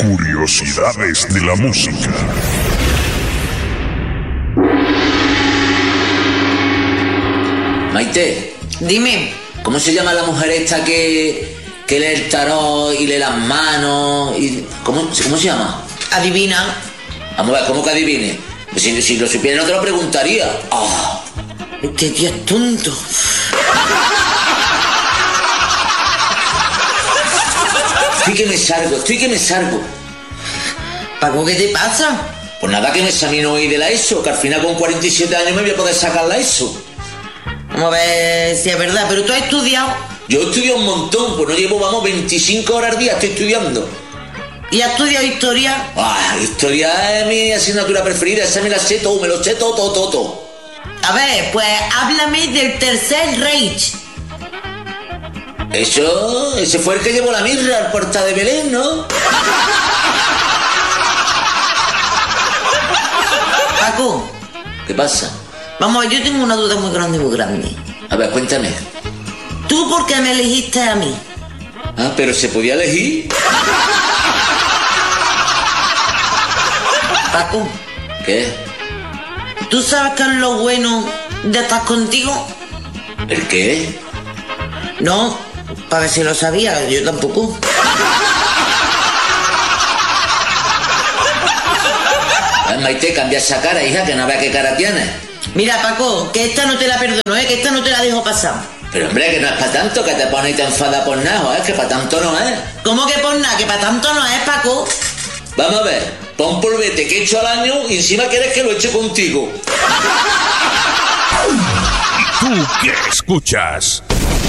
Curiosidades de la música. Maite, Dime, ¿cómo se llama la mujer esta que lee el tarot y lee las manos? ¿Cómo se llama? adivina. Vamos a ver, ¿cómo que adivine? Si lo supiera no te lo preguntaría. Ah, Este tío es tonto. estoy que me salgo. Paco, ¿qué te pasa? Pues nada, que me examino hoy de la ESO, que al final con 47 años me voy a poder sacar la ESO. Vamos a ver si es verdad, pero tú has estudiado. Yo estudio un montón, pues no llevo, 25 horas al día estoy estudiando. ¿Y has estudiado historia? Historia es mi asignatura preferida, esa me la sé todo, me lo sé todo. A ver, pues háblame del Tercer Reich. Ese fue el que llevó la mirra al Puerta de Belén, ¿no? Paco, ¿Qué pasa? vamos, yo tengo una duda muy grande. A ver, cuéntame. ¿Tú por qué me elegiste a mí? Ah, pero ¿se podía elegir? Paco, ¿Qué? ¿tú sabes qué es lo bueno de estar contigo? ¿El qué? No, para ver si lo sabía, yo tampoco. Maite, cambia esa cara, hija, que no vea qué cara tienes. Mira, Paco, que esta no te la perdono, que esta no te la dejo pasar. Pero hombre, que no es para tanto, que te pones y te enfadas por nada, ¿eh? Que para tanto no es. ¿Cómo que por nada? Que para tanto no es, Paco. Vamos a ver, pon polvete que he hecho al año y encima quieres que lo eche contigo. ¿Tú qué escuchas?